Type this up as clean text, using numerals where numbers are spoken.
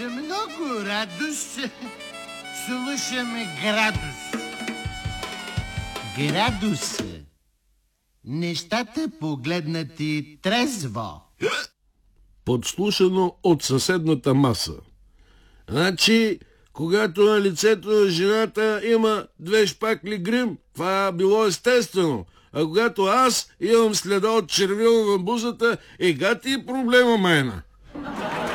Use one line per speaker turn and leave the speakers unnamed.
много радост слушаме градус. Градус. Нещата погледнати трезво.
Подслушано от съседната маса. Значи, когато на лицето на жената има 2 шпакли грим, това било естествено. А когато аз имам следа от червило на бузата, гати проблема майна.